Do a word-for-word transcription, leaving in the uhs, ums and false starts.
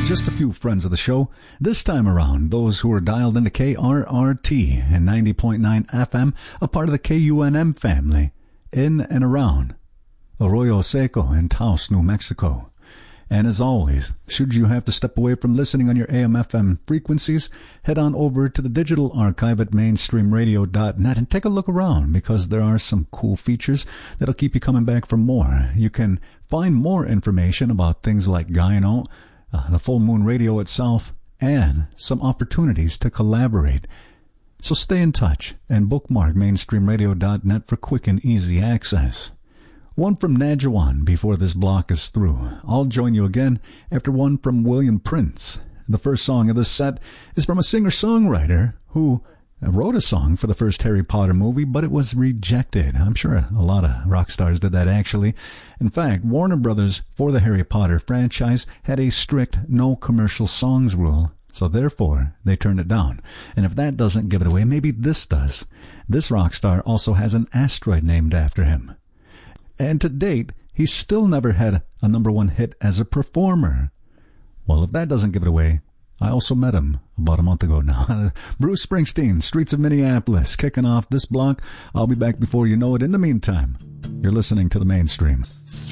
Just a few friends of the show. This time around, those who are dialed into K R R T and ninety point nine F M, a part of the K U N M family, in and around Arroyo Seco in Taos, New Mexico. And as always, should you have to step away from listening on your A M F M frequencies, head on over to the digital archive at mainstream radio dot net and take a look around, because there are some cool features that'll keep you coming back for more. You can find more information about things like Gyno, uh, the Full Moon Radio itself, and some opportunities to collaborate. So stay in touch and bookmark mainstream radio dot net for quick and easy access. One from Najawan before this block is through. I'll join you again after one from William Prince. The first song of this set is from a singer-songwriter who wrote a song for the first Harry Potter movie, but it was rejected. I'm sure a lot of rock stars did that, actually. In fact, Warner Brothers, for the Harry Potter franchise, had a strict no commercial songs rule, so therefore they turned it down. And if that doesn't give it away, maybe this does. This rock star also has an asteroid named after him. And to date, he's still never had a number one hit as a performer. Well, if that doesn't give it away, I also met him about a month ago now. Bruce Springsteen, Streets of Minneapolis, kicking off this block. I'll be back before you know it. In the meantime, you're listening to The Mainstream.